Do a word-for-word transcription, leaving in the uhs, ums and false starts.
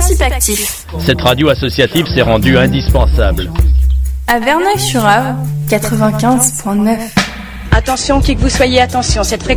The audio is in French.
Principe Actif. Cette radio associative s'est rendue indispensable. À Verneuil-sur-Avre, quatre-vingt-quinze virgule neuf. Attention, qui que vous soyez, attention, cette fréquence